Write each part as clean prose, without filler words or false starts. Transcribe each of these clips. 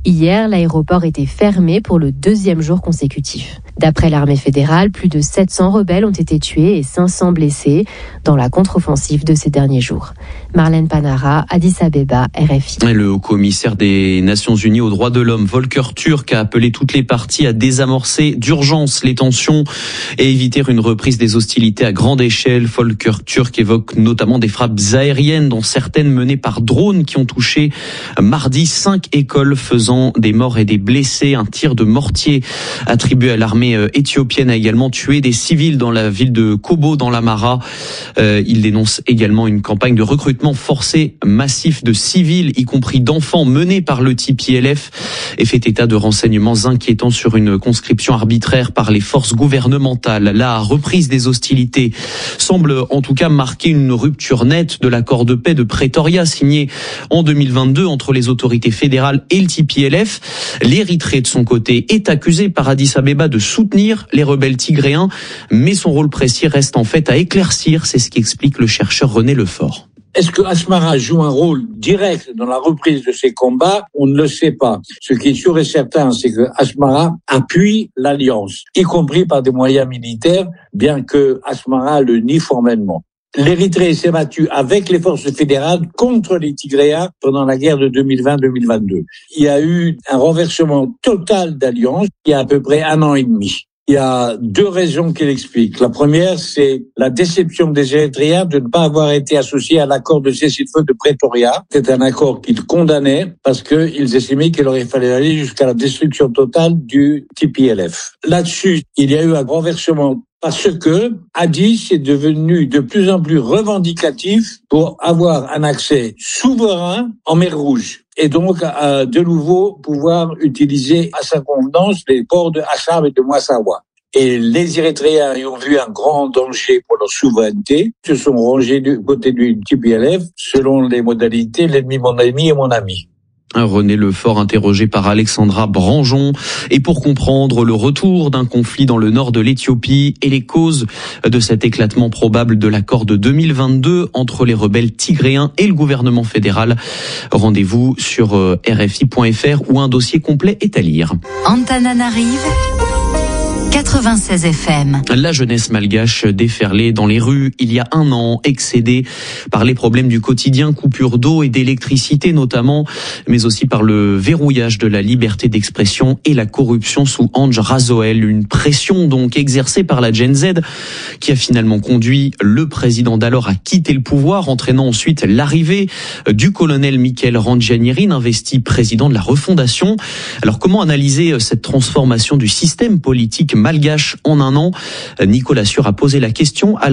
Hier, l'aéroport était fermé pour le 2e jour consécutif. D'après l'armée fédérale, plus de 700 rebelles ont été tués et 500 blessés dans la contre-offensive de ces derniers jours. Marlène Panara, Addis Abeba, RFI. Le haut-commissaire des Nations Unies aux droits de l'homme, Volker Turk, a appelé toutes les parties à désamorcer d'urgence les tensions et éviter une reprise des hostilités à grande échelle. Volker Turk évoque notamment des frappes aériennes, dont certaines menées par drones qui ont touché mardi 5 écoles, faisant des morts et des blessés. Un tir de mortier attribué à l'armée éthiopienne a également tué des civils dans la ville de Kobo dans l'Amara. Il dénonce également une campagne de recrutement forcé massif de civils, y compris d'enfants, menée par le TPLF, et fait état de renseignements inquiétants sur une conscription arbitraire par les forces gouvernementales. La reprise des hostilités semble en tout cas marquer une rupture nette de l'accord de paix de Pretoria signé en 2022 entre les autorités fédérales et le TPLF. L'Érythrée de son côté est accusée par Addis Abeba de soutenir les rebelles tigréens, mais son rôle précis reste en fait à éclaircir, c'est ce qu'explique le chercheur René Lefort. Est-ce que Asmara joue un rôle direct dans la reprise de ces combats? On ne le sait pas. Ce qui est sûr et certain, c'est que Asmara appuie l'alliance, y compris par des moyens militaires, bien que Asmara le nie formellement. L'Érythrée s'est battue avec les forces fédérales contre les Tigréens pendant la guerre de 2020-2022. Il y a eu un renversement total d'alliance il y a à peu près 1 an et demi. Il y a 2 raisons qui l'expliquent. La première, c'est la déception des Érythréens de ne pas avoir été associés à l'accord de cessez-le-feu de Pretoria. C'est un accord qu'ils condamnaient parce qu'ils estimaient qu'il aurait fallu aller jusqu'à la destruction totale du TPLF. Là-dessus, il y a eu un renversement parce que Addis est devenu de plus en plus revendicatif pour avoir un accès souverain en mer Rouge. Et donc, de nouveau, pouvoir utiliser à sa convenance les ports de Assab et de Massawa. Et les Érythréens ayant vu un grand danger pour leur souveraineté, se sont rangés du côté du TPLF selon les modalités, l'ennemi, mon ami et mon ami. René Lefort interrogé par Alexandra Branjon. Et pour comprendre le retour d'un conflit dans le nord de l'Éthiopie et les causes de cet éclatement probable de l'accord de 2022 entre les rebelles tigréens et le gouvernement fédéral, rendez-vous sur rfi.fr où un dossier complet est à lire. Antananarive 96 FM. La jeunesse malgache déferlée dans les rues il y a 1 an, excédée par les problèmes du quotidien, coupure d'eau et d'électricité notamment, mais aussi par le verrouillage de la liberté d'expression et la corruption sous Ange Razoel. Une pression donc exercée par la Gen Z qui a finalement conduit le président d'alors à quitter le pouvoir, entraînant ensuite l'arrivée du colonel Michael Randjanirin, investi président de la refondation. Alors comment analyser cette transformation du système politique malgache en 1 an? Nicolas Sûr a posé la question à la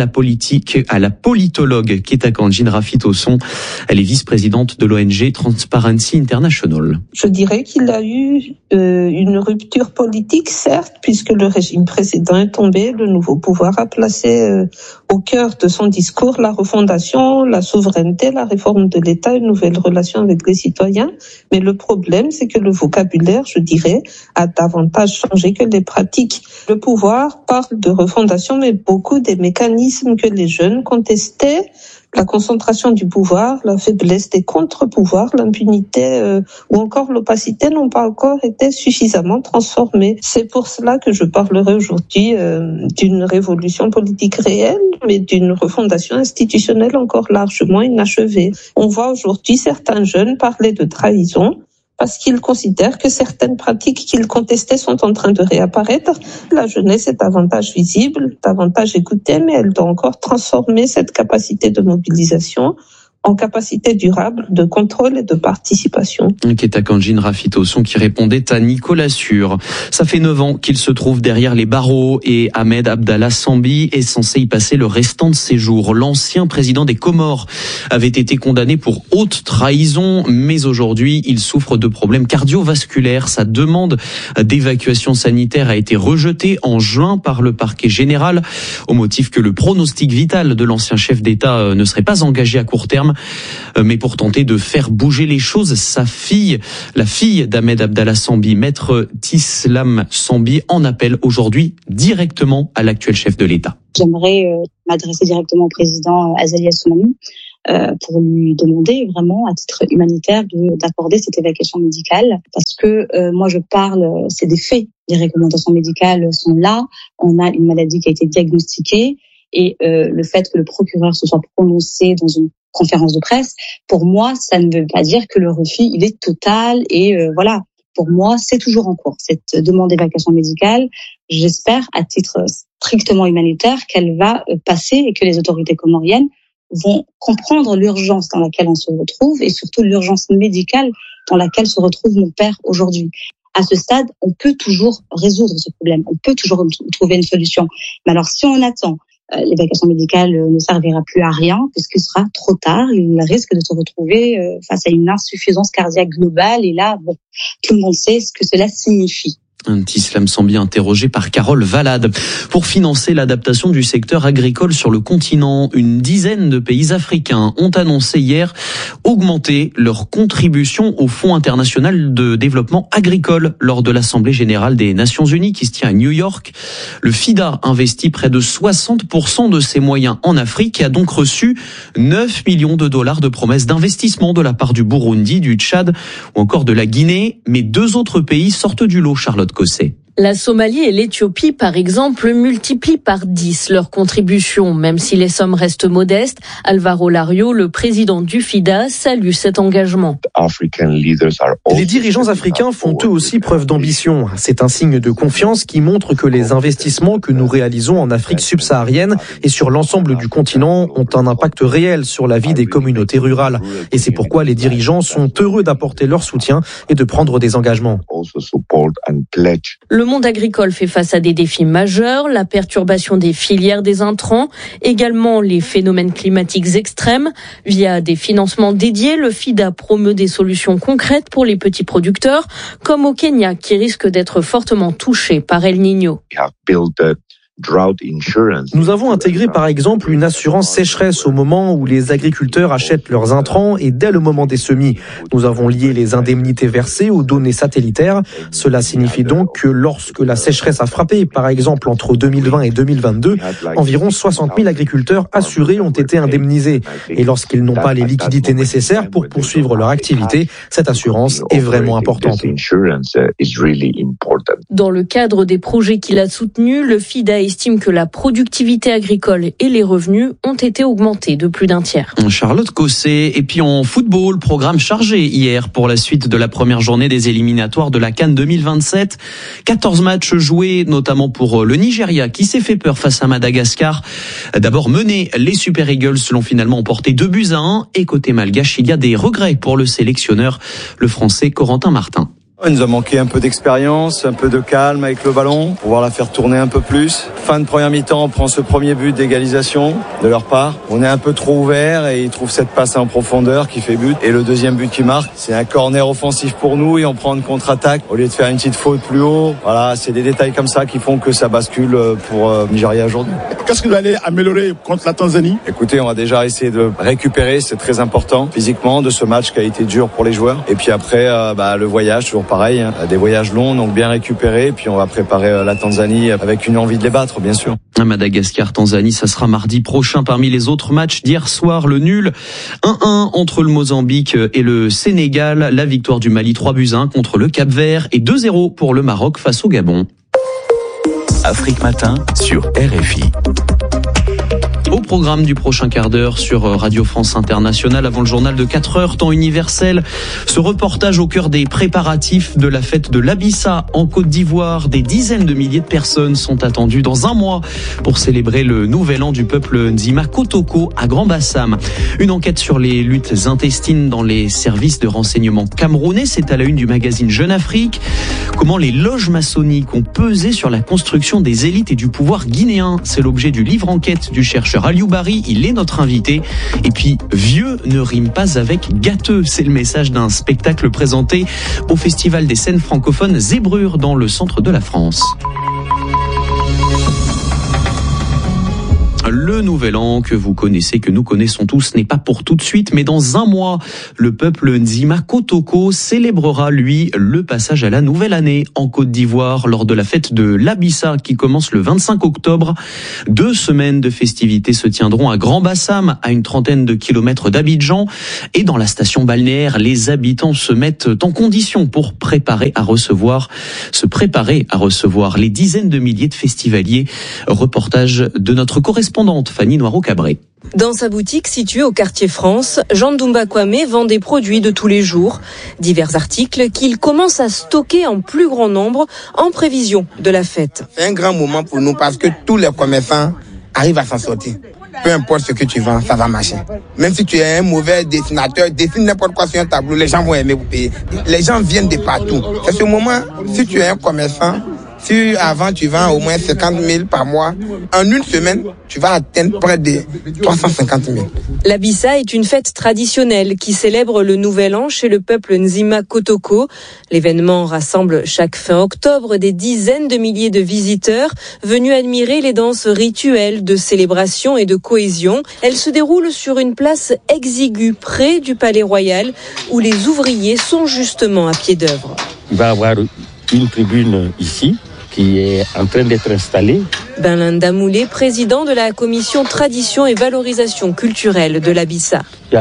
politologue Ketakandjin Rafitosson. Elle est vice-présidente de l'ONG Transparency International. Je dirais qu'il a eu une rupture politique, certes, puisque le régime précédent est tombé. Le nouveau pouvoir a placé au cœur de son discours la refondation, la souveraineté, la réforme de l'État, une nouvelle relation avec les citoyens. Mais le problème, c'est que le vocabulaire, je dirais, a davantage changé que les pratiques. Le pouvoir parle de refondation, mais beaucoup des mécanismes que les jeunes contestaient, la concentration du pouvoir, la faiblesse des contre-pouvoirs, l'impunité ou encore l'opacité n'ont pas encore été suffisamment transformés. C'est pour cela que je parlerai aujourd'hui d'une révolution politique réelle, mais d'une refondation institutionnelle encore largement inachevée. On voit aujourd'hui certains jeunes parler de trahison, parce qu'ils considèrent que certaines pratiques qu'ils contestaient sont en train de réapparaître. La jeunesse est davantage visible, davantage écoutée, mais elle doit encore transformer cette capacité de mobilisation en capacité durable de contrôle et de participation. Ketakandjin Rafitosson qui répondait à Nicolas Sûr. Ça fait 9 ans qu'il se trouve derrière les barreaux et Ahmed Abdallah Sambi est censé y passer le restant de ses jours. L'ancien président des Comores avait été condamné pour haute trahison, mais aujourd'hui il souffre de problèmes cardiovasculaires. Sa demande d'évacuation sanitaire a été rejetée en juin par le parquet général au motif que le pronostic vital de l'ancien chef d'État ne serait pas engagé à court terme. Mais pour tenter de faire bouger les choses, sa fille, la fille d'Ahmed Abdallah Sambi, maître Tislam Sambi, en appelle aujourd'hui directement à l'actuel chef de l'État. J'aimerais m'adresser directement au président Azali Assoumani pour lui demander vraiment à titre humanitaire d'accorder cette évacuation médicale, parce que moi je parle, c'est des faits. Les recommandations médicales sont là, on a une maladie qui a été diagnostiquée, et le fait que le procureur se soit prononcé dans une conférence de presse, pour moi ça ne veut pas dire que le refus il est total, et voilà. Pour moi, c'est toujours en cours, cette demande d'évacuation médicale. J'espère, à titre strictement humanitaire, qu'elle va passer et que les autorités comoriennes vont comprendre l'urgence dans laquelle on se retrouve et surtout l'urgence médicale dans laquelle se retrouve mon père aujourd'hui. À ce stade, on peut toujours résoudre ce problème, on peut toujours trouver une solution. Mais alors, si on attend, l'évacuation médicale ne servira plus à rien puisqu'il sera trop tard. Il risque de se retrouver face à une insuffisance cardiaque globale. Et là, bon, tout le monde sait ce que cela signifie. Tislam Sambi interrogé par Carole Valade. Pour financer l'adaptation du secteur agricole sur le continent, une dizaine de pays africains ont annoncé hier augmenter leur contribution au Fonds international de développement agricole lors de l'Assemblée générale des Nations Unies qui se tient à New York. Le FIDA investit près de 60% de ses moyens en Afrique et a donc reçu 9 millions de dollars de promesses d'investissement de la part du Burundi, du Tchad ou encore de la Guinée. Mais 2 autres pays sortent du lot, Charlotte Cosset. La Somalie et l'Éthiopie, par exemple, multiplient par 10 leurs contributions, même si les sommes restent modestes. Alvaro Lario, le président du FIDA, salue cet engagement. Les dirigeants africains font eux aussi preuve d'ambition. C'est un signe de confiance qui montre que les investissements que nous réalisons en Afrique subsaharienne et sur l'ensemble du continent ont un impact réel sur la vie des communautés rurales. Et c'est pourquoi les dirigeants sont heureux d'apporter leur soutien et de prendre des engagements. Le monde agricole fait face à des défis majeurs, la perturbation des filières des intrants, également les phénomènes climatiques extrêmes. Via des financements dédiés, le FIDA promeut des solutions concrètes pour les petits producteurs, comme au Kenya, qui risque d'être fortement touché par El Niño. Nous avons intégré par exemple une assurance sécheresse au moment où les agriculteurs achètent leurs intrants et dès le moment des semis. Nous avons lié les indemnités versées aux données satellitaires. Cela signifie donc que lorsque la sécheresse a frappé, par exemple entre 2020 et 2022, environ 60 000 agriculteurs assurés ont été indemnisés. Et lorsqu'ils n'ont pas les liquidités nécessaires pour poursuivre leur activité, cette assurance est vraiment importante. Dans le cadre des projets qu'il a soutenus, le FIDA estime que la productivité agricole et les revenus ont été augmentés de plus d'un tiers. Charlotte Cosset. Et puis en football, programme chargé hier pour la suite de la première journée des éliminatoires de la CAN 2027. 14 matchs joués, notamment pour le Nigeria qui s'est fait peur face à Madagascar. D'abord mené, les Super Eagles l'ont finalement emporté 2-1. Et côté malgache, il y a des regrets pour le sélectionneur, le français Corentin Martin. Il nous a manqué un peu d'expérience, un peu de calme avec le ballon, pouvoir la faire tourner un peu plus. Fin de première mi-temps, on prend ce premier but d'égalisation de leur part. On est un peu trop ouvert et ils trouvent cette passe en profondeur qui fait but. Et le deuxième but qui marque, c'est un corner offensif pour nous et on prend une contre-attaque au lieu de faire une petite faute plus haut. Voilà, c'est des détails comme ça qui font que ça bascule pour Nigeria aujourd'hui. Qu'est-ce que vous allez améliorer contre la Tanzanie ? Écoutez, on va déjà essayer de récupérer, c'est très important physiquement de ce match qui a été dur pour les joueurs. Et puis après, le voyage, toujours pareil, des voyages longs, donc bien récupérés. Puis on va préparer la Tanzanie avec une envie de les battre, bien sûr. Madagascar-Tanzanie, ça sera mardi prochain. Parmi les autres matchs d'hier soir, le nul 1-1 entre le Mozambique et le Sénégal, la victoire du Mali 3-1 contre le Cap-Vert et 2-0 pour le Maroc face au Gabon. Afrique Matin sur RFI. Au programme du prochain quart d'heure sur Radio France Internationale, avant le journal de 4 heures, temps universel, ce reportage au cœur des préparatifs de la fête de l'Abissa en Côte d'Ivoire. Des dizaines de milliers de personnes sont attendues dans un mois pour célébrer le nouvel an du peuple Nzima Kotoko à Grand-Bassam. Une enquête sur les luttes intestines dans les services de renseignement camerounais, c'est à la une du magazine Jeune Afrique. Comment les loges maçonniques ont pesé sur la construction des élites et du pouvoir guinéen. C'est l'objet du livre enquête du chercheur Aliou Bari, il est notre invité. Et puis, vieux ne rime pas avec gâteux. C'est le message d'un spectacle présenté au Festival des scènes francophones Zébrure dans le centre de la France. Le Le nouvel an que vous connaissez, que nous connaissons tous, n'est pas pour tout de suite, mais dans un mois, le peuple Nzima Kotoko célébrera, lui, le passage à la nouvelle année en Côte d'Ivoire lors de la fête de l'Abissa qui commence le 25 octobre. 2 semaines de festivités se tiendront à Grand-Bassam, à une trentaine de kilomètres d'Abidjan. Et dans la station balnéaire, les habitants se mettent en condition pour se préparer à recevoir les dizaines de milliers de festivaliers. Reportage de notre correspondante Fanny Noiro-Cabré. Dans sa boutique située au quartier France, Jean Ndoumba Kwame vend des produits de tous les jours. Divers articles qu'il commence à stocker en plus grand nombre en prévision de la fête. C'est un grand moment pour nous parce que tous les commerçants arrivent à s'en sortir. Peu importe ce que tu vends, ça va marcher. Même si tu es un mauvais dessinateur, dessine n'importe quoi sur un tableau, les gens vont aimer vous payer. Les gens viennent de partout. C'est ce moment, si tu es un commerçant, si avant tu vends au moins 50 000 par mois, en une semaine, tu vas atteindre près de 350 000. L'Abissa est une fête traditionnelle qui célèbre le nouvel an chez le peuple Nzima Kotoko. L'événement rassemble chaque fin octobre des dizaines de milliers de visiteurs venus admirer les danses rituelles de célébration et de cohésion. Elle se déroule sur une place exiguë près du Palais Royal où les ouvriers sont justement à pied d'œuvre. Il va y avoir une tribune ici qui est en train d'être installée. Benlin Moulé, président de la commission tradition et valorisation culturelle de l'Abissa.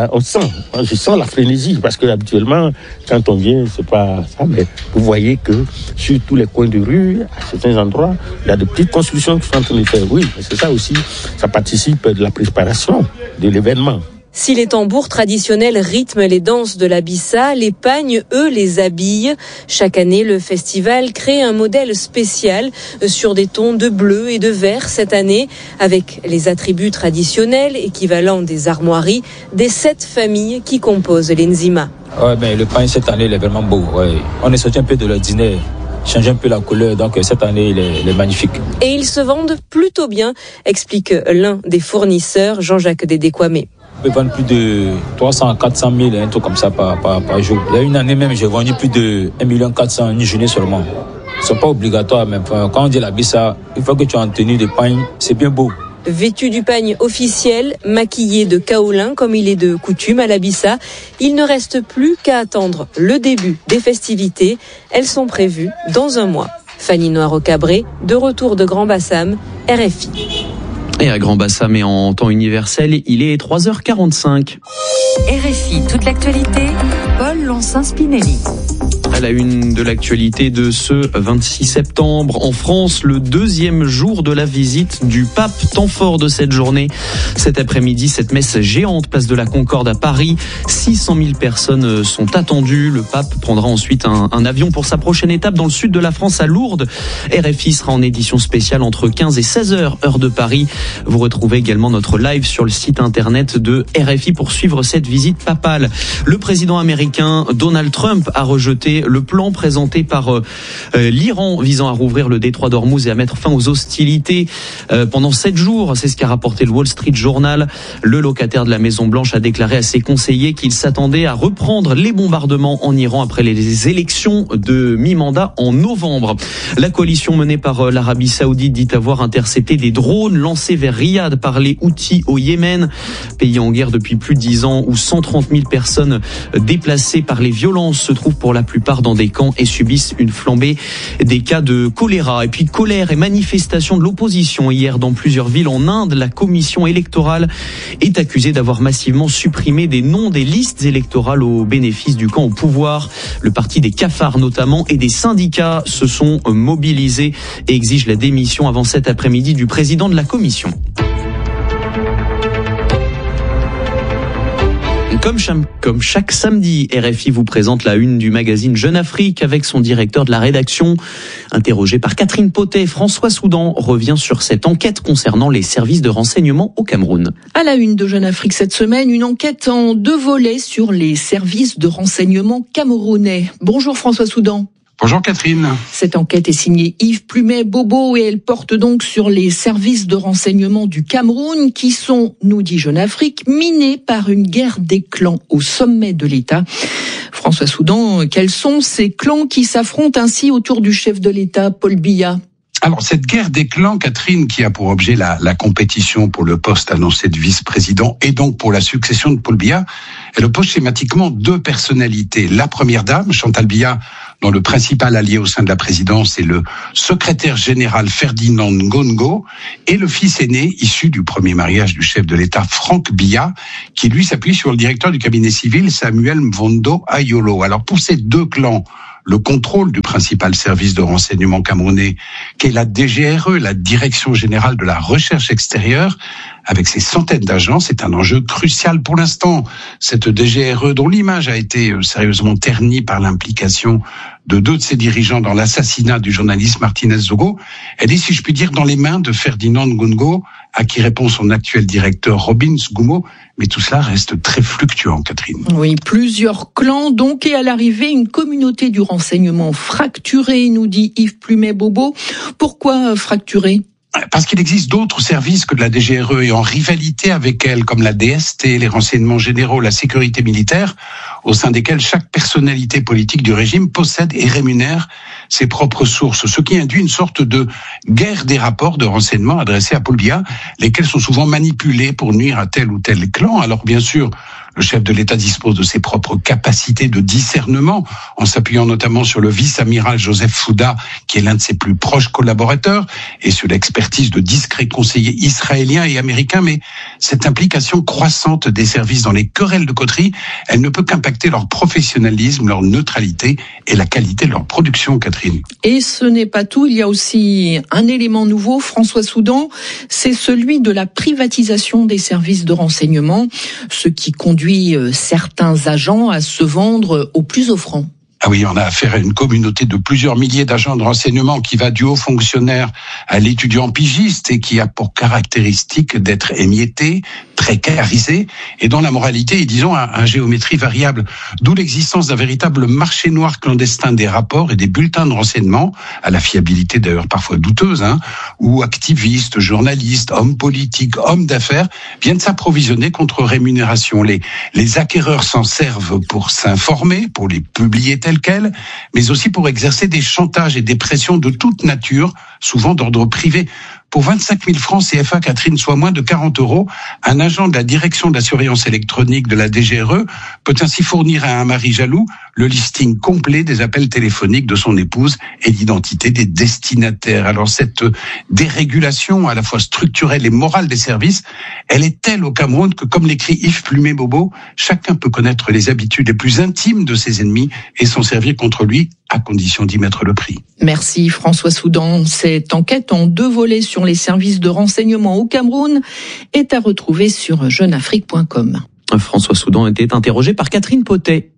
Je sens la frénésie parce que habituellement, quand on vient, c'est pas ça, mais vous voyez que sur tous les coins de rue, à certains endroits, il y a de petites constructions qui sont en train de faire. Oui, c'est ça aussi, ça participe de la préparation de l'événement. Si les tambours traditionnels rythment les danses de l'Abissa, les pagnes, eux, les habillent. Chaque année, le festival crée un modèle spécial sur des tons de bleu et de vert cette année, avec les attributs traditionnels équivalents des armoiries des 7 familles qui composent les Nzima. Le pagne cette année, il est vraiment beau. Ouais. On est sorti un peu de l'ordinaire. Changer un peu la couleur, donc cette année il est magnifique. Et ils se vendent plutôt bien, explique l'un des fournisseurs, Jean-Jacques Dédé-Kwame. On peut vendre plus de 300 à 400 000, un truc comme ça par jour. Il y a une année même, j'ai vendu plus de 1 400 000 une journée seulement. Ce n'est pas obligatoire, mais quand on dit l'Abissa, une fois que tu es en tenue de pagne, c'est bien beau. Vêtu du pagne officiel, maquillé de kaolin comme il est de coutume à l'Abissa, il ne reste plus qu'à attendre le début des festivités. Elles sont prévues dans un mois. Fanny Noiro-Cabré, de retour de Grand-Bassam, RFI. Et à Grand-Bassam et en temps universel, il est 3h45. RFI, toute l'actualité, Paul Lancin-Spinelli. À la une de l'actualité de ce 26 septembre, en France, le 2e jour de la visite du pape, temps fort de cette journée. Cet après-midi, cette messe géante place de la Concorde à Paris. 600 000 personnes sont attendues. Le pape prendra ensuite un avion pour sa prochaine étape dans le sud de la France, à Lourdes. RFI sera en édition spéciale entre 15 et 16h, heure de Paris. Vous retrouvez également notre live sur le site internet de RFI pour suivre cette visite papale. Le président américain Donald Trump a rejeté le plan présenté par l'Iran visant à rouvrir le détroit d'Ormuz et à mettre fin aux hostilités pendant 7 jours. C'est ce qu'a rapporté le Wall Street Journal. Le locataire de la Maison-Blanche a déclaré à ses conseillers qu'il s'attendait à reprendre les bombardements en Iran après les élections de mi-mandat en novembre. La coalition menée par l'Arabie Saoudite dit avoir intercepté des drones lancés vers Riyad par les Houthis au Yémen, pays en guerre depuis plus de 10 ans où 130 000 personnes déplacées par les violences se trouvent pour la plupart dans des camps et subissent une flambée des cas de choléra. Et puis colère et manifestation de l'opposition hier dans plusieurs villes en Inde. La commission électorale est accusée d'avoir massivement supprimé des noms des listes électorales au bénéfice du camp au pouvoir. Le parti des cafards notamment et des syndicats se sont mobilisés et exigent la démission avant cet après-midi du président de la commission. Comme chaque samedi, RFI vous présente la une du magazine Jeune Afrique avec son directeur de la rédaction. Interrogé par Catherine Potet, François Soudan revient sur cette enquête concernant les services de renseignement au Cameroun. À la une de Jeune Afrique cette semaine, une enquête en 2 volets sur les services de renseignement camerounais. Bonjour François Soudan. Bonjour Catherine. Cette enquête est signée Yves Plumet-Bobo et elle porte donc sur les services de renseignement du Cameroun qui sont, nous dit Jeune Afrique, minés par une guerre des clans au sommet de l'État. François Soudan, quels sont ces clans qui s'affrontent ainsi autour du chef de l'État, Paul Biya ? Alors, cette guerre des clans, Catherine, qui a pour objet la compétition pour le poste annoncé de vice-président et donc pour la succession de Paul Biya, elle oppose schématiquement deux personnalités. La première dame, Chantal Biya, dont le principal allié au sein de la présidence est le secrétaire général Ferdinand Ngongo, et le fils aîné, issu du premier mariage du chef de l'État, Franck Biya, qui lui s'appuie sur le directeur du cabinet civil, Samuel Mvondo Ayolo. Alors, pour ces deux clans, le contrôle du principal service de renseignement camerounais, qu'est la DGRE, la Direction Générale de la Recherche Extérieure, avec ses centaines d'agents, c'est un enjeu crucial pour l'instant. Cette DGRE, dont l'image a été sérieusement ternie par l'implication de deux de ses dirigeants dans l'assassinat du journaliste Martinez Zogo, elle est, si je puis dire, dans les mains de Ferdinand Ngongo, à qui répond son actuel directeur Robin Sgumo. Mais tout cela reste très fluctuant, Catherine. Oui, plusieurs clans donc, et à l'arrivée, une communauté du renseignement fracturée, nous dit Yves Plumet-Bobo. Pourquoi fracturée ? Parce qu'il existe d'autres services que de la DGRE et en rivalité avec elle, comme la DST, les renseignements généraux, la sécurité militaire, au sein desquels chaque personnalité politique du régime possède et rémunère ses propres sources, ce qui induit une sorte de guerre des rapports de renseignement adressés à Paul Biya, lesquels sont souvent manipulés pour nuire à tel ou tel clan. Alors bien sûr, le chef de l'État dispose de ses propres capacités de discernement, en s'appuyant notamment sur le vice-amiral Joseph Fouda, qui est l'un de ses plus proches collaborateurs, et sur l'expertise de discrets conseillers israéliens et américains. Mais cette implication croissante des services dans les querelles de coterie, elle ne peut qu'impacter leur professionnalisme, leur neutralité et la qualité de leur production, Catherine. Et ce n'est pas tout, il y a aussi un élément nouveau, François Soudan, c'est celui de la privatisation des services de renseignement, ce qui conduit certains agents à se vendre au plus offrant. Ah oui, on a affaire à une communauté de plusieurs milliers d'agents de renseignement qui va du haut fonctionnaire à l'étudiant pigiste et qui a pour caractéristique d'être émietté, précarisé et dont la moralité est, disons, à géométrie variable. D'où l'existence d'un véritable marché noir clandestin des rapports et des bulletins de renseignement, à la fiabilité d'ailleurs parfois douteuse, où activistes, journalistes, hommes politiques, hommes d'affaires viennent s'approvisionner contre rémunération. Les acquéreurs s'en servent pour s'informer, pour les publier tels quels, mais aussi pour exercer des chantages et des pressions de toute nature, souvent d'ordre privé. Pour 25 000 francs CFA, Catherine, soit moins de 40 €, un agent de la direction de la surveillance électronique de la DGRE peut ainsi fournir à un mari jaloux le listing complet des appels téléphoniques de son épouse et l'identité des destinataires. Alors cette dérégulation à la fois structurelle et morale des services, elle est telle au Cameroun que, comme l'écrit Yves Plumet-Bobo, chacun peut connaître les habitudes les plus intimes de ses ennemis et s'en servir contre lui, à condition d'y mettre le prix. Merci François Soudan. Cette enquête en 2 volets sur les services de renseignement au Cameroun est à retrouver sur jeuneafrique.com. François Soudan était interrogé par Catherine Potet.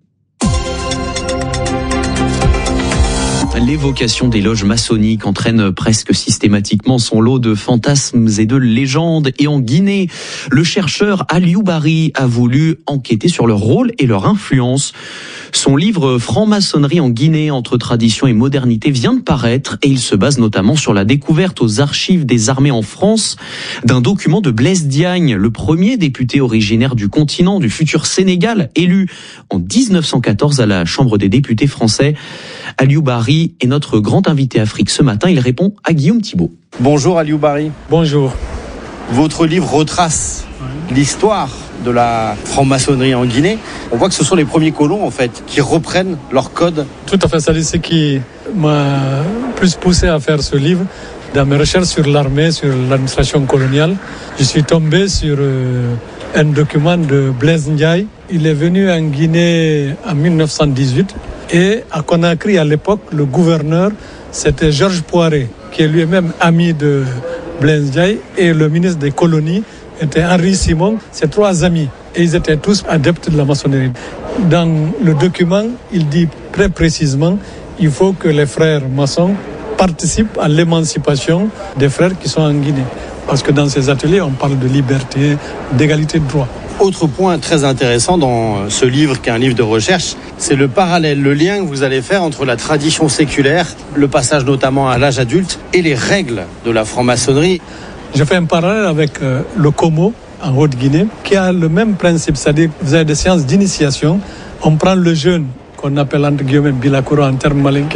L'évocation des loges maçonniques entraîne presque systématiquement son lot de fantasmes et de légendes. Et en Guinée, le chercheur Aliou Bari a voulu enquêter sur leur rôle et leur influence. Son livre « Franc-maçonnerie en Guinée, entre tradition et modernité » vient de paraître et il se base notamment sur la découverte aux archives des armées en France d'un document de Blaise Diagne, le premier député originaire du continent, du futur Sénégal, élu en 1914 à la Chambre des députés français. Aliou Bari est notre grand invité Afrique ce matin. Il répond à Guillaume Thibault. Bonjour Aliou Bari. Bonjour. Votre livre retrace l'histoire de la franc-maçonnerie en Guinée. On voit que ce sont les premiers colons, en fait, qui reprennent leur code. Tout à fait, c'est ce qui m'a plus poussé à faire ce livre. Dans mes recherches sur l'armée, sur l'administration coloniale, je suis tombé sur un document de Blaise Ndiaye. Il est venu en Guinée en 1918 et à Conakry, à l'époque, le gouverneur, c'était Georges Poiré, qui est lui-même ami de Blaise Ndiaye, et le ministre des colonies était Henri Simon, ces 3 amis. Et ils étaient tous adeptes de la maçonnerie. Dans le document, il dit très précisément qu'il faut que les frères maçons participent à l'émancipation des frères qui sont en Guinée. Parce que dans ces ateliers, on parle de liberté, d'égalité de droit. Autre point très intéressant dans ce livre, qui est un livre de recherche, c'est le parallèle, le lien que vous allez faire entre la tradition séculaire, le passage notamment à l'âge adulte, et les règles de la franc-maçonnerie. Je fais un parallèle avec le Como, en Haute-Guinée, qui a le même principe, c'est-à-dire que vous avez des séances d'initiation, on prend le jeune, qu'on appelle entre guillemets Bilakoro en termes malinqués,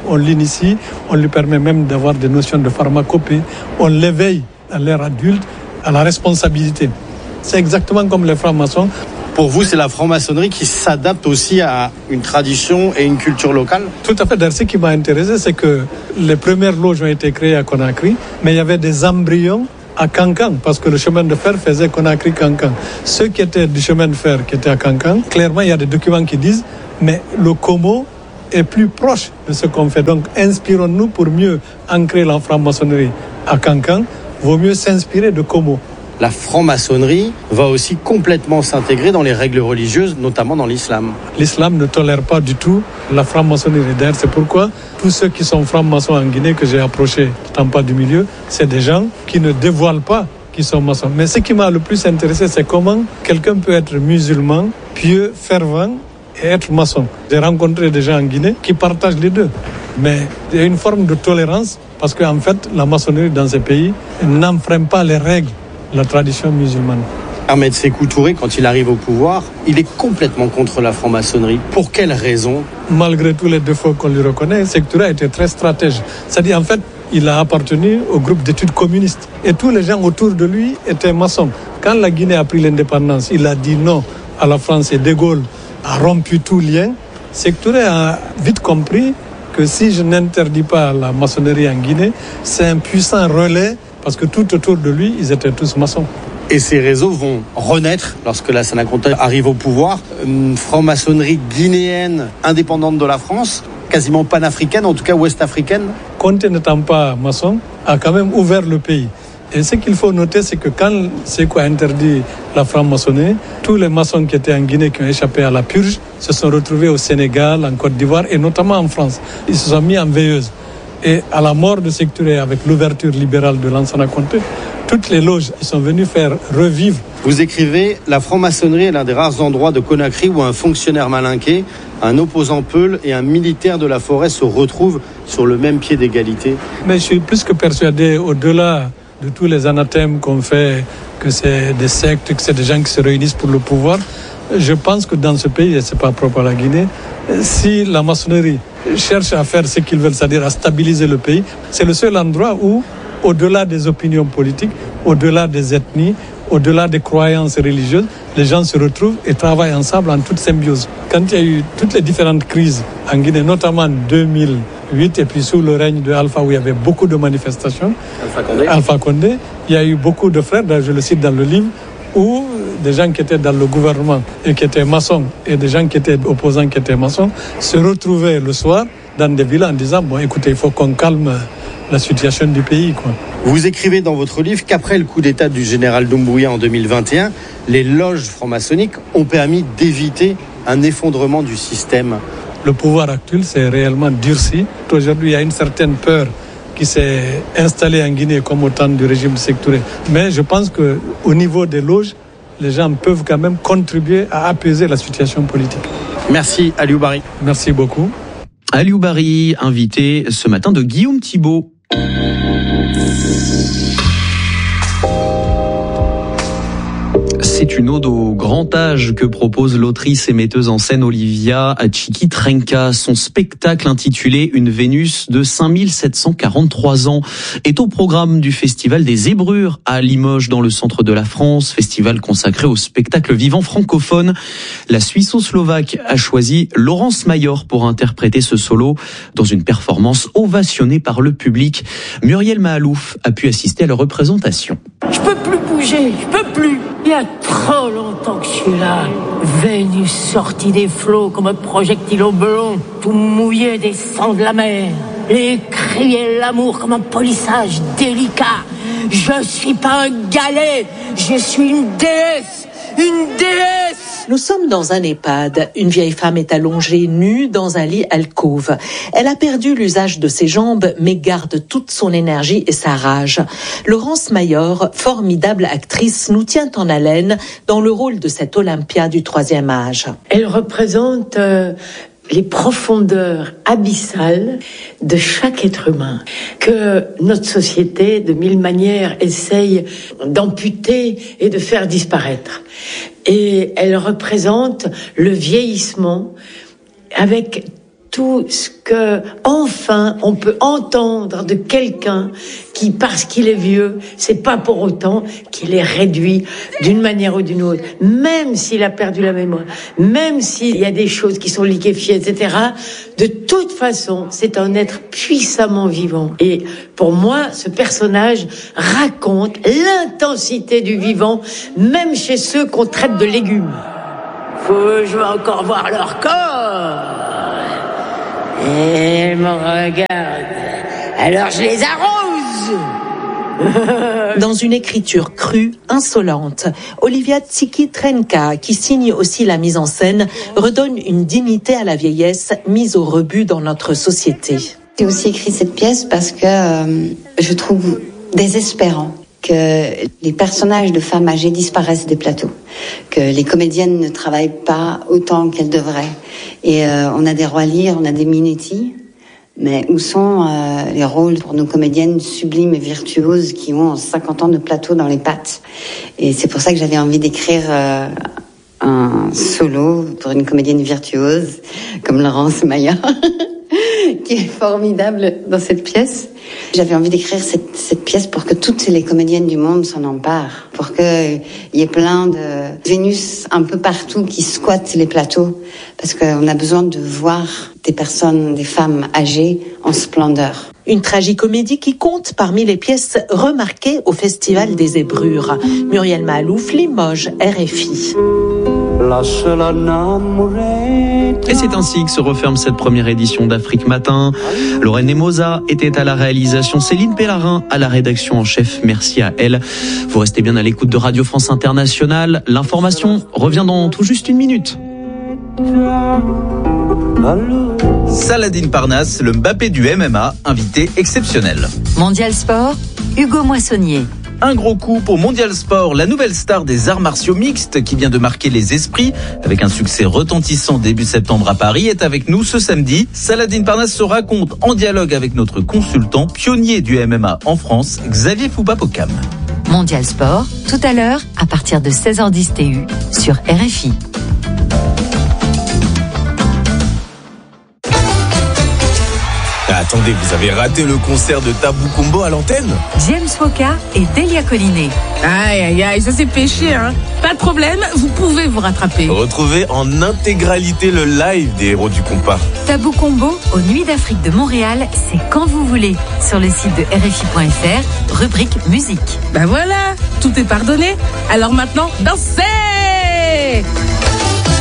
on l'initie, on lui permet même d'avoir des notions de pharmacopée, on l'éveille à l'ère adulte, à la responsabilité. C'est exactement comme les francs-maçons. Pour vous, c'est la franc-maçonnerie qui s'adapte aussi à une tradition et une culture locale ? Tout à fait. D'ailleurs, ce qui m'a intéressé, c'est que les premières loges ont été créées à Conakry, mais il y avait des embryons à Kankan, parce que le chemin de fer faisait Conakry-Kankan. Ceux qui étaient du chemin de fer, qui étaient à Kankan, clairement, il y a des documents qui disent, mais le Como est plus proche de ce qu'on fait. Donc, inspirons-nous pour mieux ancrer la franc-maçonnerie à Kankan, vaut mieux s'inspirer de Como. La franc-maçonnerie va aussi complètement s'intégrer dans les règles religieuses, notamment dans l'islam. L'islam ne tolère pas du tout la franc-maçonnerie. D'ailleurs, c'est pourquoi tous ceux qui sont francs-maçons en Guinée que j'ai approchés, n'étant pas du milieu, c'est des gens qui ne dévoilent pas qu'ils sont maçons. Mais ce qui m'a le plus intéressé, c'est comment quelqu'un peut être musulman, pieux, fervent et être maçon. J'ai rencontré des gens en Guinée qui partagent les deux. Mais il y a une forme de tolérance parce qu'en fait, la maçonnerie dans ces pays n'enfreint pas les règles de la tradition musulmane. Ahmed Sékou Touré, quand il arrive au pouvoir, il est complètement contre la franc-maçonnerie. Pour quelles raisons ? Malgré tous les défauts qu'on lui reconnaît, Sékou Touré a été très stratège. C'est-à-dire, en fait, il a appartenu au groupe d'études communistes. Et tous les gens autour de lui étaient maçons. Quand la Guinée a pris l'indépendance, il a dit non à la France et De Gaulle a rompu tout lien. Sékou Touré a vite compris que si je n'interdis pas la maçonnerie en Guinée, c'est un puissant relais parce que tout autour de lui, ils étaient tous maçons. Et ces réseaux vont renaître lorsque Lassana Conté arrive au pouvoir. Une franc-maçonnerie guinéenne indépendante de la France, quasiment panafricaine, en tout cas ouest-africaine. Conté n'étant pas maçon, a quand même ouvert le pays. Et ce qu'il faut noter, c'est que quand Sékou a interdit la franc-maçonnerie, tous les maçons qui étaient en Guinée, qui ont échappé à la purge, se sont retrouvés au Sénégal, en Côte d'Ivoire et notamment en France. Ils se sont mis en veilleuse. Et à la mort de Sékou Touré, avec l'ouverture libérale de Lansana Conté, toutes les loges sont venues faire revivre. Vous écrivez « La franc-maçonnerie est l'un des rares endroits de Conakry où un fonctionnaire malinqué, un opposant peul et un militaire de la forêt se retrouvent sur le même pied d'égalité ». Mais je suis plus que persuadé, au-delà de tous les anathèmes qu'on fait, que c'est des sectes, que c'est des gens qui se réunissent pour le pouvoir, je pense que dans ce pays, et ce n'est pas propre à la Guinée, si la maçonnerie cherche à faire ce qu'ils veulent, c'est-à-dire à stabiliser le pays, c'est le seul endroit où, au-delà des opinions politiques, au-delà des ethnies, au-delà des croyances religieuses, les gens se retrouvent et travaillent ensemble en toute symbiose. Quand il y a eu toutes les différentes crises en Guinée, notamment en 2008 et puis sous le règne de Alpha où il y avait beaucoup de manifestations, Alpha Condé, il y a eu beaucoup de frères, je le cite dans le livre, où des gens qui étaient dans le gouvernement et qui étaient maçons et des gens qui étaient opposants qui étaient maçons se retrouvaient le soir dans des villas en disant « Bon, écoutez, il faut qu'on calme la situation du pays, quoi. » Vous écrivez dans votre livre qu'après le coup d'État du général Doumbouya en 2021, les loges franc-maçonniques ont permis d'éviter un effondrement du système. Le pouvoir actuel s'est réellement durci. Aujourd'hui, il y a une certaine peur qui s'est installée en Guinée comme au temps du régime Sékou Touré. Mais je pense qu'au niveau des loges, les gens peuvent quand même contribuer à apaiser la situation politique. Merci Aliou Bari. Merci beaucoup. Aliou Bari, invité ce matin de Guillaume Thibault. C'est une ode au grand âge que propose l'autrice et metteuse en scène Olivia Tchiki-Trenka. Son spectacle intitulé Une Vénus de 5743 ans est au programme du Festival des Zébrures à Limoges dans le centre de la France, festival consacré au spectacle vivant francophone. La Suisse-Slovaque a choisi Laurence Mayor pour interpréter ce solo dans une performance ovationnée par le public. Muriel Mahalouf a pu assister à la représentation. Je peux plus bouger, je peux plus. Il y a trop longtemps que je suis là. Vénus sortie des flots comme un projectile au blond, tout mouillé des sangs de la mer. Et crier l'amour comme un polissage délicat. Je suis pas un galet, je suis une déesse, une déesse. Nous sommes dans un EHPAD. Une vieille femme est allongée nue dans un lit alcôve. Elle a perdu l'usage de ses jambes, mais garde toute son énergie et sa rage. Laurence Mayor, formidable actrice, nous tient en haleine dans le rôle de cette Olympia du troisième âge. Elle représente les profondeurs abyssales de chaque être humain, que notre société, de mille manières, essaye d'amputer et de faire disparaître. Et elle représente le vieillissement avec tout ce que, enfin, on peut entendre de quelqu'un qui, parce qu'il est vieux, c'est pas pour autant qu'il est réduit d'une manière ou d'une autre. Même s'il a perdu la mémoire, même s'il y a des choses qui sont liquéfiées, etc., de toute façon, c'est un être puissamment vivant. Et pour moi, ce personnage raconte l'intensité du vivant, même chez ceux qu'on traite de légumes. Je veux encore voir leur corps. Et ils me regardent. Alors je les arrose. Dans une écriture crue, insolente, Olivia Tsikitrenka, qui signe aussi la mise en scène, redonne une dignité à la vieillesse mise au rebut dans notre société. J'ai aussi écrit cette pièce parce que je trouve désespérant que les personnages de femmes âgées disparaissent des plateaux, que les comédiennes ne travaillent pas autant qu'elles devraient. Et on a des Roy Lear, on a des Minetti, mais où sont les rôles pour nos comédiennes sublimes et virtuoses qui ont 50 ans de plateau dans les pattes? Et c'est pour ça que j'avais envie d'écrire un solo pour une comédienne virtuose comme Laurence Maillard, qui est formidable dans cette pièce. J'avais envie d'écrire cette pièce pour que toutes les comédiennes du monde s'en emparent, pour qu'il y ait plein de Vénus un peu partout qui squattent les plateaux, parce qu'on a besoin de voir des personnes, des femmes âgées en splendeur. Une tragicomédie qui compte parmi les pièces remarquées au Festival des Zébrures. Muriel Malouf, Limoges, RFI. Et c'est ainsi que se referme cette première édition d'Afrique Matin. Lorraine Emosa était à la réalisation, Céline Pellarin à la rédaction en chef. Merci à elle. Vous restez bien à l'écoute de Radio France Internationale. L'information revient dans tout juste une minute. Saladin Parnasse, le Mbappé du MMA, invité exceptionnel. Mondial Sport, Hugo Moissonnier. Un gros coup pour Mondial Sport, la nouvelle star des arts martiaux mixtes qui vient de marquer les esprits avec un succès retentissant début septembre à Paris est avec nous ce samedi. Saladin Parnasse se raconte en dialogue avec notre consultant pionnier du MMA en France, Xavier Fouba-Pocam. Mondial Sport, tout à l'heure à partir de 16h10 TU sur RFI. Attendez, vous avez raté le concert de Tabou Combo à l'antenne? James Foka et Delia Collinet. Aïe, aïe, aïe, ça c'est péché, hein. Pas de problème, vous pouvez vous rattraper. Retrouvez en intégralité le live des héros du compas. Tabou Combo aux Nuits d'Afrique de Montréal, c'est quand vous voulez. Sur le site de RFI.fr, rubrique musique. Ben voilà, tout est pardonné. Alors maintenant, dansez!